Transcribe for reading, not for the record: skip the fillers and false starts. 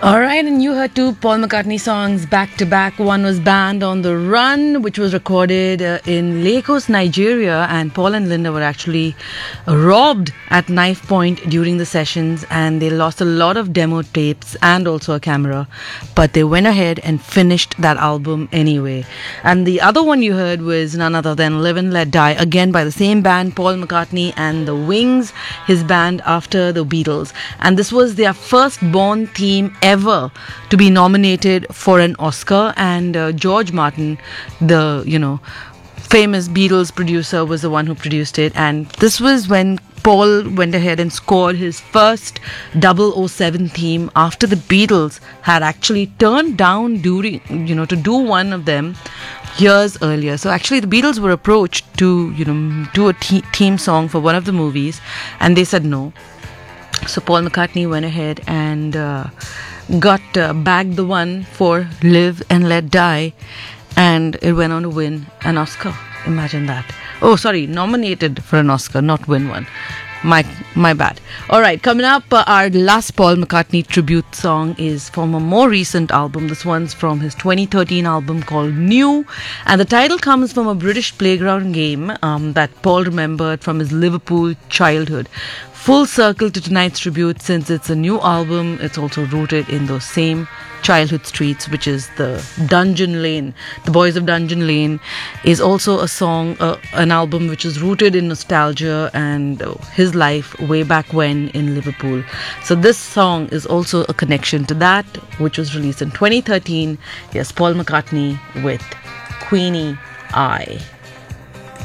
Alright, and you heard two Paul McCartney songs back to back. One was Band on the Run, which was recorded in Lagos, Nigeria, and Paul and Linda were actually robbed at knife point during the sessions, and they lost a lot of demo tapes and also a camera, but they went ahead and finished that album anyway. And the other one you heard was none other than Live and Let Die, again by the same band, Paul McCartney and the Wings, his band after the Beatles. And this was their first Born theme ever to be nominated for an Oscar, and George Martin, the famous Beatles producer, was the one who produced it. And this was when Paul went ahead and scored his first 007 theme after the Beatles had actually turned down during to do one of them years earlier. So actually the Beatles were approached to do a theme song for one of the movies, and they said no. So Paul McCartney went ahead and bagged the one for Live and Let Die, and it went on to win an Oscar. Imagine that. Oh, sorry, nominated for an Oscar, not win one. My bad. Alright, coming up, our last Paul McCartney tribute song is from a more recent album. This one's from his 2013 album called New, and the title comes from a British playground game that Paul remembered from his Liverpool childhood. Full circle to tonight's tribute, since it's a new album, it's also rooted in those same childhood streets, which is the Dungeon Lane. The Boys of Dungeon Lane is also a song, an album which is rooted in nostalgia and his life way back when in Liverpool. So this song is also a connection to that, which was released in 2013. Yes, Paul McCartney with Queenie Eye.